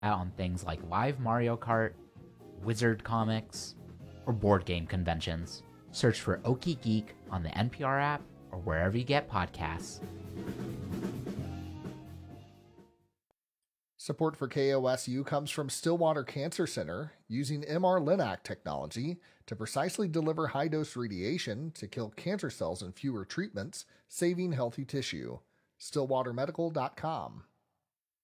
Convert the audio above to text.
out on things like live Mario Kart, Wizard Comics, or board game conventions. Search for Okie Geek on the NPR app or wherever you get podcasts. Support for KOSU comes from Stillwater Cancer Center, using MR-Linac technology to precisely deliver high-dose radiation to kill cancer cells in fewer treatments, saving healthy tissue. StillwaterMedical.com.